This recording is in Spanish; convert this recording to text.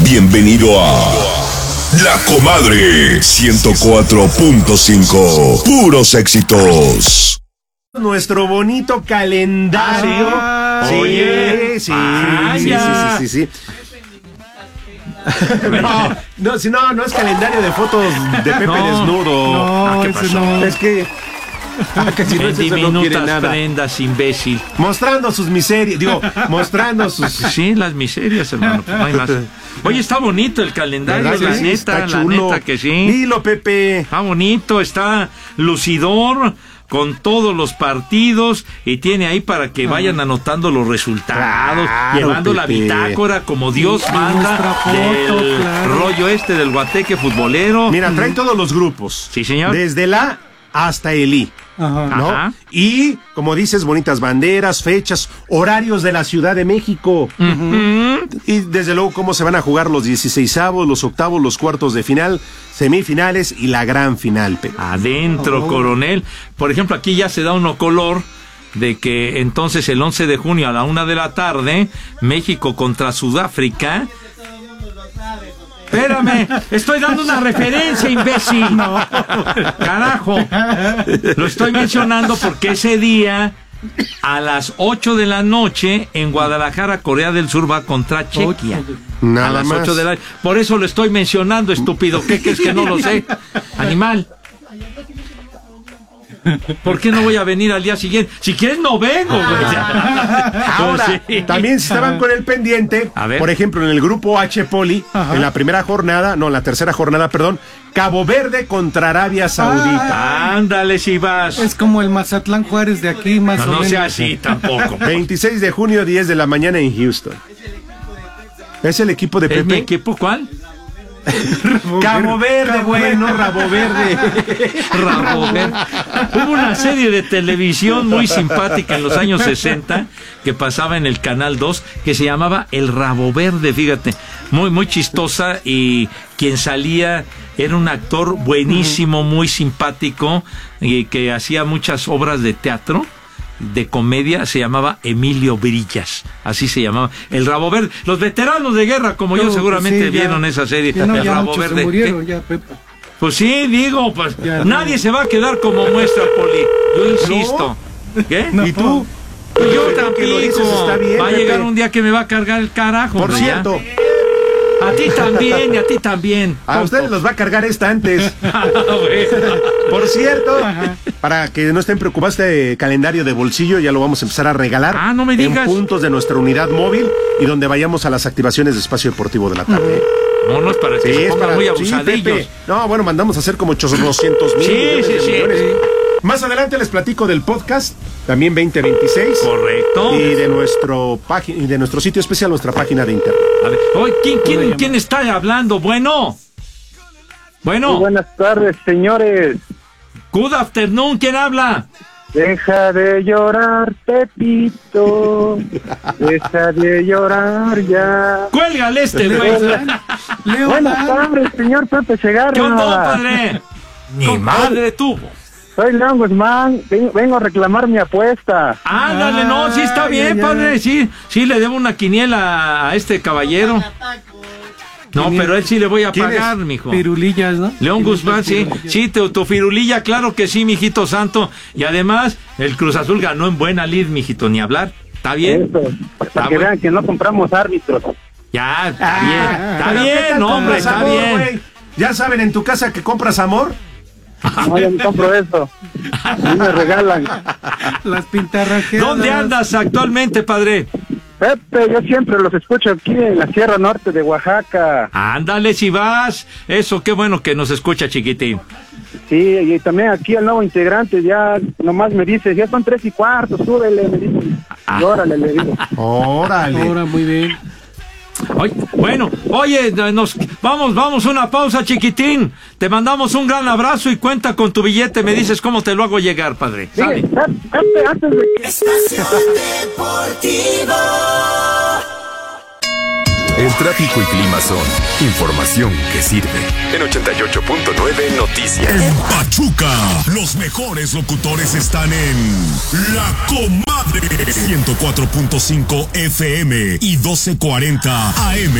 Bienvenido a La Comadre 104.5. Puros éxitos. Nuestro bonito calendario. Oye, sí. No es calendario de fotos de Pepe desnudo. No, ¿Qué pasó? no. Es que si no es eso, no quiere nada. Prendas, imbécil. Mostrando sus miserias, mostrando sus... Sí, las miserias, hermano, pues no hay más. Oye, está bonito el calendario, ¿verdad? la Sí, neta, está chulo. que sí. Dilo, Pepe. Está bonito, está lucidor, con todos los partidos, y tiene ahí para que vayan anotando los resultados, Claro, llevando la Pepe. bitácora como Dios Sí, manda, nuestra foto, del claro. rollo del guateque futbolero. Mira, trae todos los grupos. Sí, señor. Desde la hasta el I. Ajá. ¿No? Ajá. Y, como dices, bonitas banderas, fechas, horarios de la Ciudad de México. Y desde luego cómo se van a jugar los 16avos, los octavos, los cuartos de final, semifinales y la gran final, Pepe. Adentro, coronel. Por ejemplo, aquí ya se da uno color de que entonces el 11 de junio a la 1 de la tarde, México contra Sudáfrica. Espérame, estoy dando una referencia, imbécil. No. Carajo. Lo estoy mencionando porque ese día, a las 8 de la noche, en Guadalajara, Corea del Sur va contra Chequia. Nada a las más. 8 de la... Por eso lo estoy mencionando, estúpido. ¿Qué crees que no lo sé? Animal. ¿Por qué no voy a venir al día siguiente? Si quieres no vengo, güey. Ahora, Sí. también si estaban con el pendiente, A ver. por ejemplo, en el grupo H Poli, en la tercera jornada, Cabo Verde contra Arabia Saudita. Ándale, si vas. Es como el Mazatlán Juárez de aquí, más o No menos. sea así tampoco. 26 de junio, 10 de la mañana en Houston. ¿Es el equipo de ¿Es Pepe? mi equipo cuál? Cabo Verde, güey, no Rabo Verde. Rabo Verde. Hubo una serie de televisión muy simpática en los años 60 que pasaba en el Canal 2 que se llamaba El Rabo Verde, fíjate, muy muy chistosa, y quien salía era un actor buenísimo, muy simpático, y que hacía muchas obras de teatro, de comedia. Se llamaba Emilio Brillas, así se llamaba, El Rabo Verde. Los veteranos de guerra como yo seguramente sí, vieron esa serie, Ya, no, El ya Rabo muchos Verde. se murieron, ¿Qué? ya, Pepe. Pues sí, digo, pues Ya, nadie no. se va a quedar como muestra, Poli. Yo insisto. ¿Qué? No. ¿Y tú? Pues yo que lo dices tampoco. está bien, Va a Pepe. llegar un día que me va a cargar el carajo. Por hombre, cierto, ya. A ti también, y a ti también. a ustedes los va a cargar esta antes. Por cierto, para que no estén preocupados, este calendario de bolsillo ya lo vamos a empezar a regalar. Ah, no me digas. En puntos de nuestra unidad móvil y donde vayamos a las activaciones de Espacio Deportivo de la tarde. Monos para que se pongan muy abusadillos. Pepe. No, bueno, mandamos a hacer como 800,000 Sí, millones de sí, sí. millones. Más adelante les platico del podcast, también 2026. Correcto. Y de nuestro sitio especial, nuestra página de internet. A ver, oye, ¿quién está hablando? Bueno. Muy buenas tardes, señores. Good afternoon, ¿quién habla? Deja de llorar, Pepito. Deja de llorar ya. Cuélgale güey. Buenas tardes, señor Pepe Segarra. ¿Qué onda, padre? Ni madre tuvo. Soy León Guzmán. Vengo a reclamar mi apuesta. Ándale, no, sí está bien, padre, sí le debo una quiniela a este caballero. No, pero él sí le voy a pagar, mijo. Pirulillas, ¿no? León Guzmán, sí, tu firulilla, claro que sí, mijito santo. Y además, el Cruz Azul ganó en buena lid, mijito, ni hablar. ¿Está bien? Eso, para que vean que no compramos árbitros. Ya, está ¿Pero qué bien, tal hombre, compras está amor, bien. güey? Ya saben en tu casa que compras amor. No, yo no compro eso. A mí me regalan. Las pintarrajeadas. ¿Dónde andas actualmente, padre? Pepe, yo siempre los escucho aquí en la Sierra Norte de Oaxaca. Ándale, si vas. Eso, qué bueno que nos escucha, chiquitín. Sí, y también aquí el nuevo integrante ya nomás me dice, ya son 3:15, súbele, me dice. Y órale, le digo. Órale. Ahora, muy bien. Oye, vamos una pausa, chiquitín. Te mandamos un gran abrazo y cuenta con tu billete. Me dices cómo te lo hago llegar, padre. Sí, Sale. Pepe, antes de que... Espacio Deportivo. El tráfico y clima son información que sirve. En 88.9 Noticias. En Pachuca, los mejores locutores están en La Comadre 104.5 FM y 1240 AM.